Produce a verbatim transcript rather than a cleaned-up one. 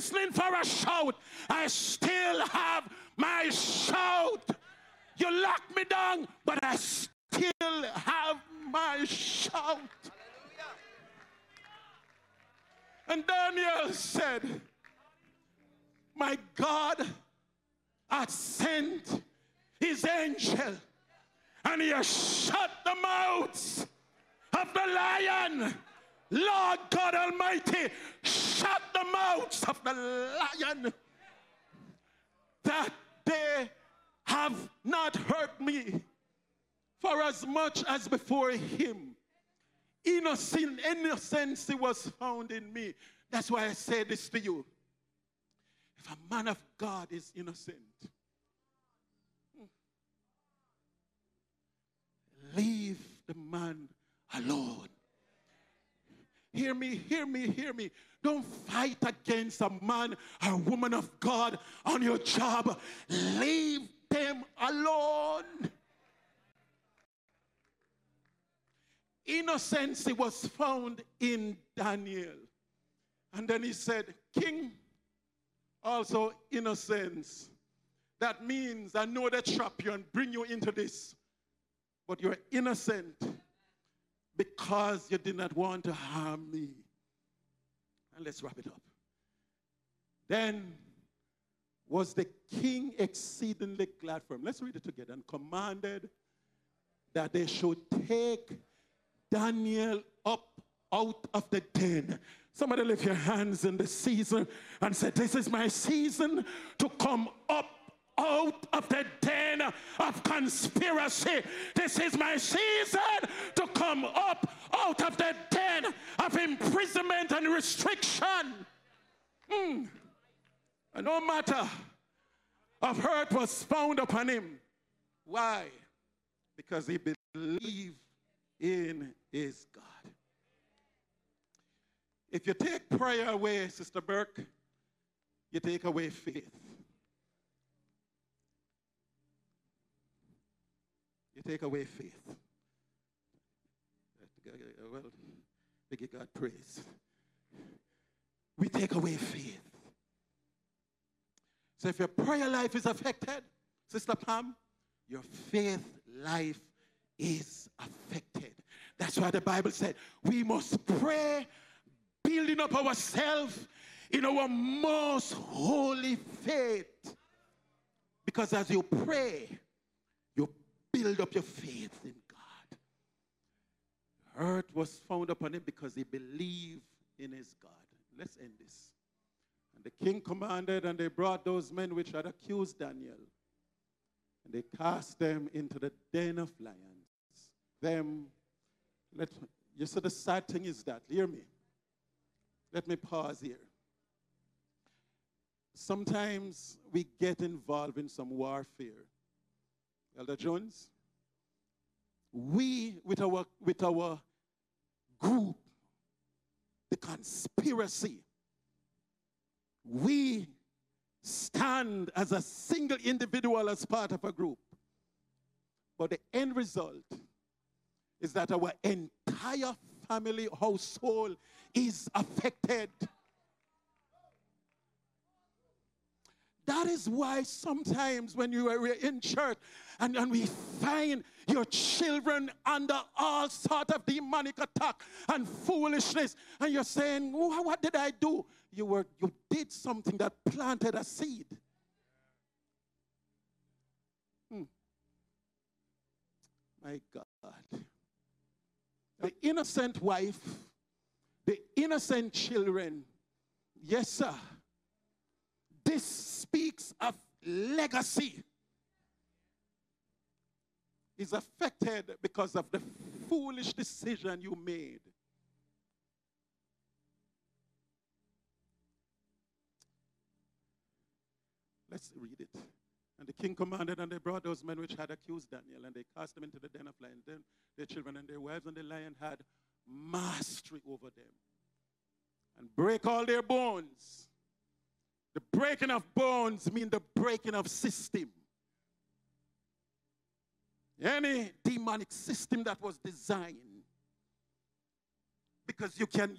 listening for a shout. I still have my shout. You locked me down, but I still have my shout. And Daniel said, my God hath sent his angel, and he has shut the mouths of the lion. Lord God Almighty, shut the mouths of the lion, that they have not hurt me. For as much as before him, innocent, innocence was found in me. That's why I say this to you. If a man of God is innocent, leave the man alone. Hear me, hear me, hear me. Don't fight against a man or woman of God on your job. Leave them alone. Innocence was found in Daniel. And then he said, King, also innocence. That means I know they trap you and bring you into this. But you're innocent because you did not want to harm me. And let's wrap it up. Then was the king exceedingly glad for him. Let's read it together. And commanded that they should take Daniel up out of the den. Somebody lift your hands in the season and say, this is my season to come up out of the den of conspiracy. This is my season to come up out of the den of imprisonment and restriction. Mm. And no matter of hurt was found upon him. Why? Because he believed in his God. If you take prayer away, Sister Burke, you take away faith. You take away faith. Well, we give God praise. We take away faith. So if your prayer life is affected, Sister Pam, your faith life is affected. That's why the Bible said we must pray, building up ourselves in our most holy faith. Because as you pray, you build up your faith in God. Hurt was found upon him because he believed in his God. Let's end this. And the king commanded, and they brought those men which had accused Daniel, and they cast them into the den of lions. Them, let you see the sad thing is that, hear me. Let me pause here. Sometimes we get involved in some warfare. Elder Jones, we, with our, with our group, the conspiracy, we stand as a single individual as part of a group. But the end result is that our entire family household is affected. That is why sometimes when you are in church and, and we find your children under all sort of demonic attack and foolishness, and you're saying, oh, what did I do? You were you did something that planted a seed. Hmm. My God. The innocent wife, the innocent children, yes, sir. This speaks of legacy. Is affected because of the foolish decision you made. Let's read it. And the king commanded, and they brought those men which had accused Daniel, and they cast them into the den of lions. Then their children and their wives and the lion had mastery over them, and break all their bones. The breaking of bones means the breaking of system. Any demonic system that was designed, because you can